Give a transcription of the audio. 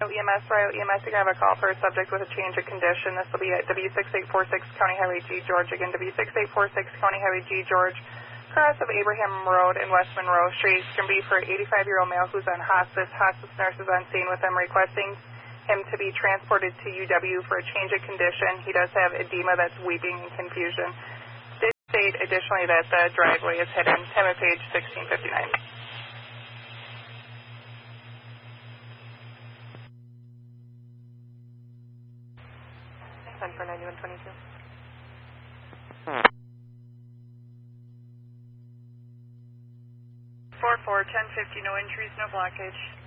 EMS, Rio EMS, you're going to have a call for a subject with a change of condition. This will be at W6846 County Highway G George. Again, W6846 County Highway G George, cross of Abraham Road and West Monroe Street. It's going to be for an 85-year-old male who's on hospice. Hospice nurse is on scene with them requesting him to be transported to UW for a change of condition. He does have edema that's weeping and confusion. They state additionally that the driveway is hidden. Time of page 1659. 9122. 44 1050, no injuries, no blockage.